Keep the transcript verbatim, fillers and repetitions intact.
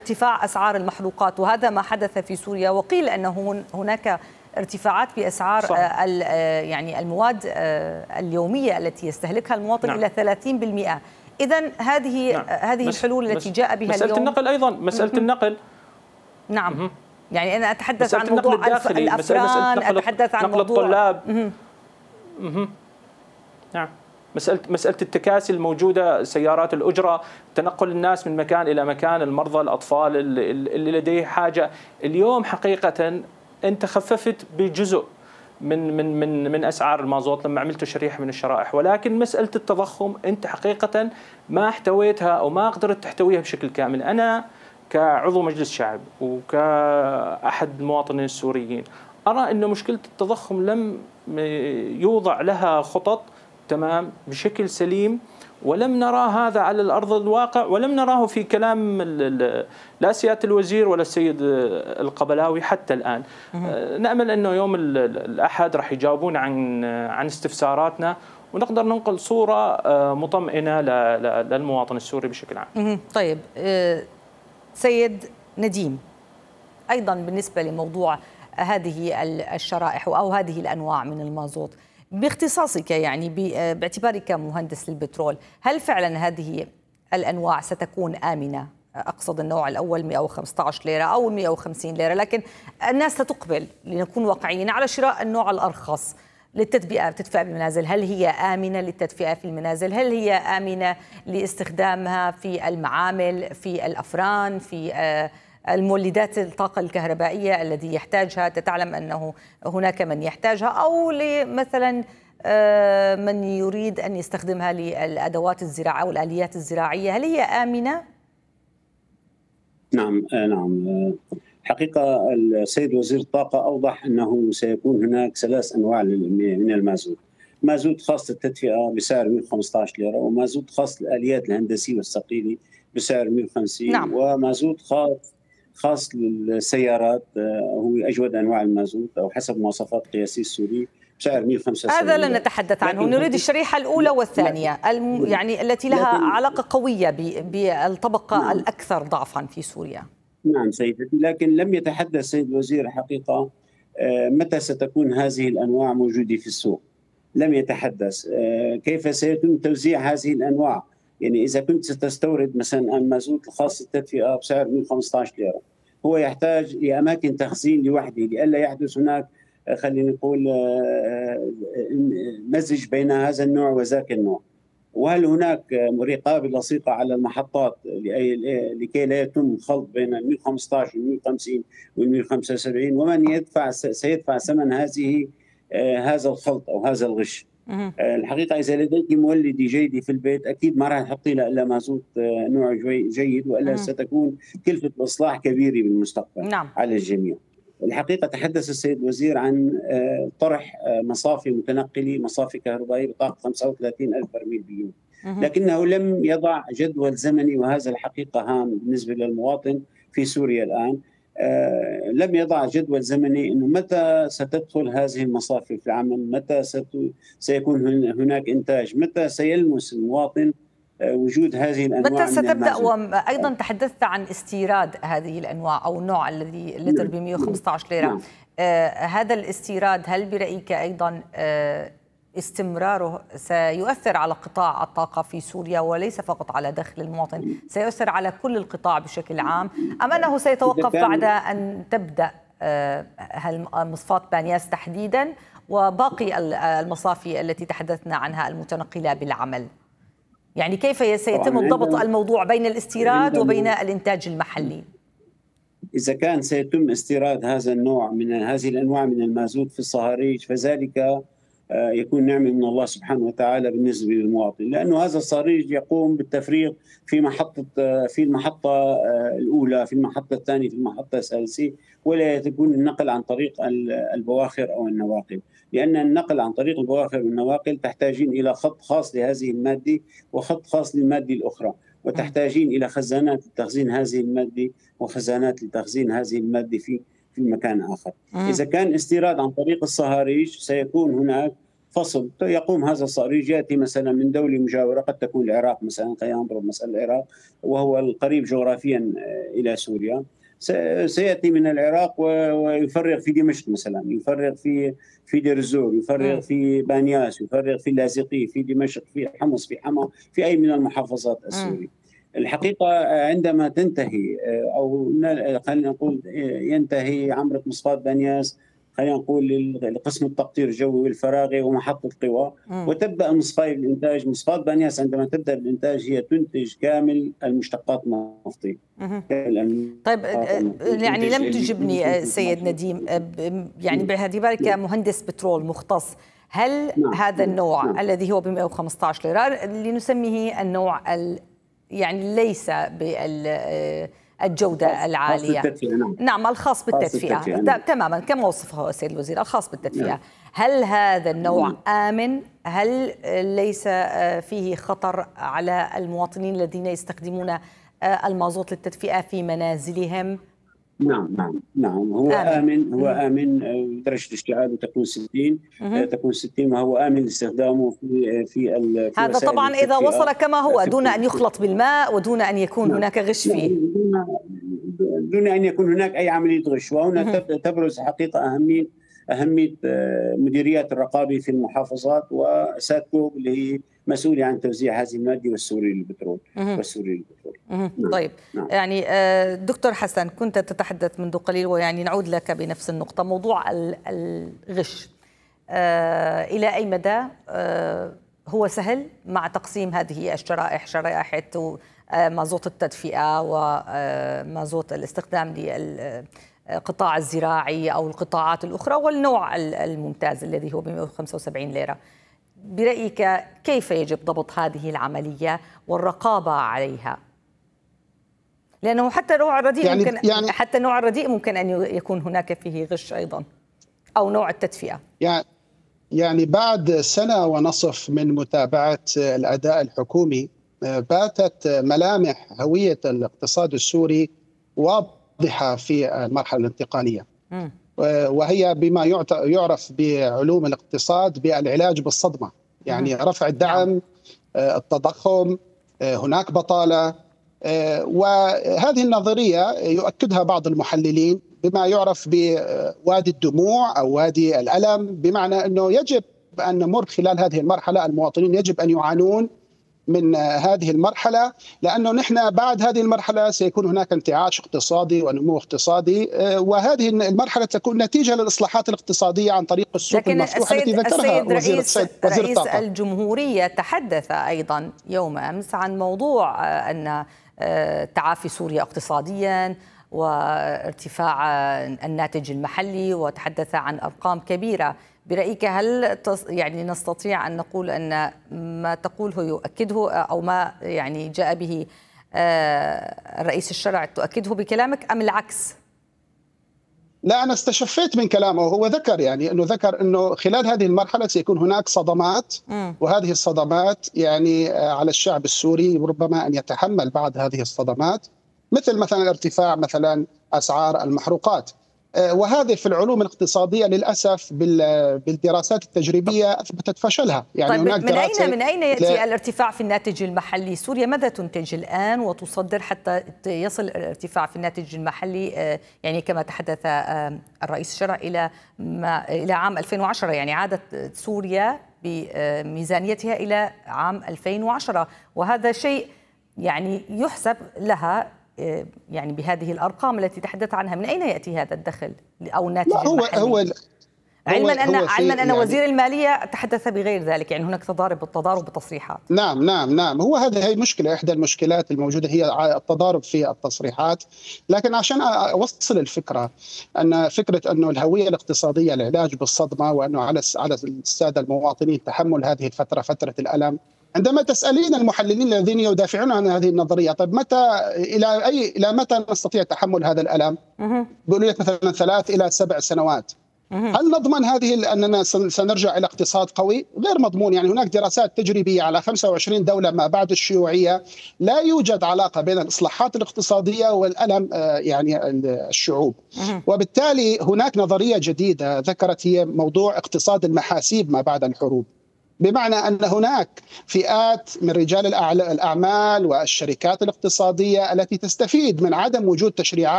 ارتفاع أسعار المحروقات، وهذا ما حدث في سوريا، وقيل أنه هناك ارتفاعات بأسعار يعني المواد اليومية التي يستهلكها المواطن نعم. إلى ثلاثين بالمئة. إذن هذه نعم. هذه الحلول التي جاء بها مسألة اليوم. النقل أيضا مسألة النقل نعم م- يعني أنا أتحدث عن موضوع الأفران، مسألة أتحدث عن نقل موضوع الطلاب م- م- نعم مسألة مسألة التكاسي الموجودة، سيارات الأجرة، تنقل الناس من مكان إلى مكان، المرضى، الأطفال اللي لديه حاجة. اليوم حقيقة أنت خففت بجزء من من من من أسعار المازوت لما عملت شريحة من الشرائح، ولكن مسألة التضخم أنت حقيقة ما احتويتها أو ما قدرت تحتويها بشكل كامل. أنا كعضو مجلس شعب وكأحد المواطنين السوريين أرى أن مشكلة التضخم لم يوضع لها خطط تمام بشكل سليم، ولم نرى هذا على الأرض الواقع، ولم نراه في كلام لا سيادة الوزير ولا السيد القبلاوي حتى الآن. نأمل أنه يوم الأحد راح يجاوبون عن عن استفساراتنا ونقدر ننقل صورة مطمئنة للمواطن السوري بشكل عام. طيب سيد نديم، أيضا بالنسبة لموضوع هذه الشرائح أو هذه الأنواع من المازوت، باختصاصك يعني باعتبارك مهندس للبترول، هل فعلا هذه الأنواع ستكون آمنة؟ أقصد النوع الأول مئة وخمسة عشر ليرة أو مئة وخمسين ليرة، لكن الناس ستقبل، لنكون واقعيين، على شراء النوع الأرخص للتدفئة تدفئة بالمنازل. هل هي آمنة للتدفئة في المنازل؟ هل هي آمنة لاستخدامها في المعامل، في الأفران، في المولدات الطاقة الكهربائية الذي يحتاجها؟ تعلم أنه هناك من يحتاجها، أو مثلا من يريد أن يستخدمها للأدوات الزراعة والآليات الزراعية. هل هي آمنة؟ نعم نعم حقيقة السيد وزير الطاقة أوضح أنه سيكون هناك ثلاث أنواع من المازوت: مازوت خاص للتدفئة بسعر مئة وخمسة عشر ليرة، ومازوت خاص للآليات الهندسية والثقيلة بسعر مئة وخمسين، نعم. ومازوت خاص خاص للسيارات هو أجود أنواع المازوت أو حسب مواصفات قياسي السوري بسعر مئة وخمسة وسبعين. هذا لن نتحدث عنه، نريد الشريحة الأولى والثانية الم... يعني التي لها علاقة قوية ب... بالطبقة نعم. الأكثر ضعفا في سوريا. نعم سيدتي، لكن لم يتحدث السيد الوزير حقيقة متى ستكون هذه الأنواع موجودة في السوق. لم يتحدث كيف سيتم توزيع هذه الأنواع. يعني إذا كنت ستستورد مثلا المازوت الخاص بالتدفئة بسعر مئة وخمسة عشر ليرة، هو يحتاج لأماكن تخزين لوحده لئلا يحدث هناك خلينا نقول مزج بين هذا النوع وذاك النوع. وهل هناك رقابة لصيقة على المحطات لكي لا يتم الخلط بين مئة وخمسة عشر و مئة وخمسين و مئة وخمسة وسبعين، ومن يدفع سيدفع ثمن هذه هذا الخلط أو هذا الغش. الحقيقة إذا لديك مولدة جيدة في البيت أكيد ما راح تحطي لها إلا مازوت نوع جيد، وإلا ستكون كلفة الإصلاح كبيرة بالمستقبل نعم. على الجميع. الحقيقة تحدث السيد الوزير عن طرح مصافي متنقلة، مصافي كهربائية بطاقة خمسة وثلاثين ألف برميل بيوم، لكنه لم يضع جدول زمني، وهذا الحقيقة هام بالنسبة للمواطن في سوريا الآن. آه لم يضع جدول زمني انه متى ستدخل هذه المصافي في العمل، متى سيكون هناك انتاج، متى سيلمس المواطن آه وجود هذه الانواع، متى ستبدا. وايضا تحدثت عن استيراد هذه الانواع او النوع الذي لتر ب مئة وخمسة عشر ليره. نعم. آه هذا الاستيراد هل برايك ايضا آه استمراره سيؤثر على قطاع الطاقة في سوريا، وليس فقط على دخل المواطن، سيؤثر على كل القطاع بشكل عام، أم أنه سيتوقف بعد أن تبدأ مصفاة بانياس تحديدا وباقي المصافي التي تحدثنا عنها المتنقلة بالعمل؟ يعني كيف سيتم الضبط الموضوع بين الاستيراد وبين الإنتاج المحلي؟ إذا كان سيتم استيراد هذا النوع من هذه الأنواع من المازوت في الصهاريج فذلك يكون نعمة من الله سبحانه وتعالى بالنسبة للمواطن، لأنه هذا الصهريج يقوم بالتفريغ في محطة في المحطة الأولى، في المحطة الثانية، في المحطة الثالثة، ولا يكون النقل عن طريق البواخر أو النواقل، لأن النقل عن طريق البواخر والنواقل تحتاجين إلى خط خاص لهذه المادة وخط خاص للمادة الأخرى، وتحتاجين إلى خزانات لتخزين هذه المادة وخزانات لتخزين هذه المادة في في مكان آخر. إذا كان استيراد عن طريق الصهاريج سيكون هناك فصل يقوم هذا الصعيد يأتي مثلا من دولة مجاورة، قد تكون العراق مثلا، خلينا نضرب مثلا العراق وهو القريب جغرافيا إلى سوريا، سيأتي من العراق ويفرغ في دمشق مثلا، يفرغ في في دير الزور، يفرغ في بانياس، يفرغ في اللاذقية، في دمشق، في حمص، في حما، في أي من المحافظات السورية. الحقيقة عندما تنتهي أو خلينا نقول ينتهي عمرة مصفاة بانياس، خلينا نقول لقسم التقطير الجوي والفراغي ومحطة قوى، وتبدأ مصفاة الإنتاج. مصفاة بانياس عندما تبدأ الإنتاج هي تنتج كامل المشتقات النفطية. طيب يعني لم تجبني سيد نديم، يعني باعتبارك كمهندس بترول مختص، هل نعم. هذا النوع نعم. الذي هو ب مئة وخمسة عشر ليرة لنسميه النوع ال يعني ليس بالجودة العالية، نعم. نعم الخاص بالتدفئة، نعم. تماما كما وصفه السيد الوزير، الخاص بالتدفئة، نعم. هل هذا النوع نعم. آمن؟ هل ليس فيه خطر على المواطنين الذين يستخدمون المازوت للتدفئة في منازلهم؟ نعم نعم نعم هو آمن, آمن. هو آمن درجة اشتعاله تكون ستين مم. تكون ستين، وهو آمن لاستخدامه في في هذا طبعا إذا وصل كما هو دون أن يخلط بالماء ودون أن يكون نعم. هناك غش فيه، دون, دون أن يكون هناك أي عملية غش. وهنا مم. تبرز حقيقة أهمية أهمية مديريات الرقابة في المحافظات وساتكوب اللي هي مسؤولة عن توزيع هذه المادة والسوري للبترول والسوري للبترول. نعم. طيب نعم. يعني دكتور حسن، كنت تتحدث منذ قليل ويعني نعود لك بنفس النقطة، موضوع الغش إلى أي مدى هو سهل مع تقسيم هذه الشرائح، شرائح مازوت التدفئة ومازوت الاستخدام لل القطاع الزراعي أو القطاعات الأخرى والنوع الممتاز الذي هو ب مئة وخمسة وسبعين ليرة، برأيك كيف يجب ضبط هذه العملية والرقابة عليها؟ لأنه حتى نوع الرديء يعني ممكن يعني حتى نوع الرديء ممكن أن يكون هناك فيه غش أيضا، أو نوع التدفئة. يعني يعني بعد سنة ونصف من متابعة الأداء الحكومي باتت ملامح هوية الاقتصاد السوري واضحة في المرحلة الانتقالية، م. وهي بما يعرف بعلوم الاقتصاد بالعلاج بالصدمة، يعني م. رفع الدعم، نعم. التضخم، هناك بطالة، وهذه النظرية يؤكدها بعض المحللين بما يعرف بوادي الدموع أو وادي الألم، بمعنى أنه يجب أن نمر خلال هذه المرحلة، المواطنين يجب أن يعانون من هذه المرحلة، لأنه نحن بعد هذه المرحلة سيكون هناك انتعاش اقتصادي ونمو اقتصادي، وهذه المرحلة تكون نتيجة للإصلاحات الاقتصادية عن طريق السوق المفتوحة التي ذكرها وزير السيد رئيس, رئيس الجمهورية تحدث أيضا يوم أمس عن موضوع أن تعافي سوريا اقتصاديا وارتفاع الناتج المحلي، وتحدث عن أرقام كبيرة. برأيك هل يعني نستطيع أن نقول أن ما تقوله يؤكده أو ما يعني جاء به الرئيس الشرع تؤكده بكلامك أم العكس؟ لا، أنا استشفيت من كلامه، هو ذكر يعني أنه ذكر أنه خلال هذه المرحلة سيكون هناك صدمات، م. وهذه الصدمات يعني على الشعب السوري ربما أن يتحمل بعض هذه الصدمات، مثل مثلا ارتفاع مثلا أسعار المحروقات، وهذه في العلوم الاقتصادية للأسف بالدراسات التجريبية أثبتت فشلها. يعني طيب هناك من أين من أين يأتي ل... الارتفاع في الناتج المحلي؟ سوريا ماذا تنتج الآن وتصدر حتى يصل الارتفاع في الناتج المحلي يعني كما تحدث الرئيس الشرع إلى ما إلى عام ألفين وعشرة، يعني عادت سوريا بميزانيتها إلى عام ألفين وعشرة، وهذا شيء يعني يحسب لها يعني بهذه الأرقام التي تحدث عنها. من أين يأتي هذا الدخل أو الناتج هو المحلي؟ هو علما أن علما أن يعني وزير المالية تحدث بغير ذلك، يعني هناك تضارب بالتضارب بالتصريحات. نعم نعم نعم هو هذا هي مشكلة، إحدى المشكلات الموجودة هي التضارب في التصريحات. لكن عشان أوصل الفكرة أن فكرة أنه الهوية الاقتصادية العلاج بالصدمة، وأنه على على السادة المواطنين تحمل هذه الفترة فترة الألم. عندما تسألين المحللين الذين يدافعون عن هذه النظرية، طيب متى إلى أي إلى متى نستطيع تحمل هذا الألم؟ بيقولوا لك مثلا ثلاث إلى سبع سنوات. هل نضمن هذه أننا سنرجع إلى اقتصاد قوي؟ غير مضمون. يعني هناك دراسات تجريبية على خمسة وعشرين دولة ما بعد الشيوعية لا يوجد علاقة بين الإصلاحات الاقتصادية والألم يعني الشعوب. وبالتالي هناك نظرية جديدة ذكرت هي موضوع اقتصاد المحاسيب ما بعد الحروب، بمعنى أن هناك فئات من رجال الأعمال والشركات الاقتصادية التي تستفيد من عدم وجود تشريعات